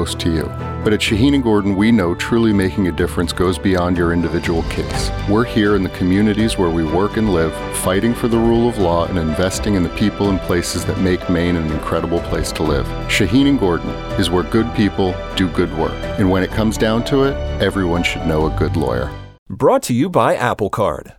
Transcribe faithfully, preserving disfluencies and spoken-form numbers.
close to you. But at Shaheen and Gordon, we know truly making a difference goes beyond your individual case. We're here in the communities where we work and live, fighting for the rule of law and investing in the people and places that make Maine an incredible place to live. Shaheen and Gordon is where good people do good work. And when it comes down to it, everyone should know a good lawyer. Brought to you by Apple Card.